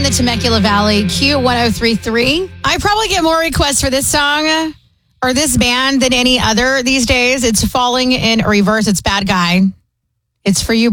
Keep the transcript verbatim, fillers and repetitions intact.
the Temecula Valley, Q one oh three point three. I probably get more requests for this song or this band than any other these days. It's Falling in Reverse. It's Bad Guy. It's for you.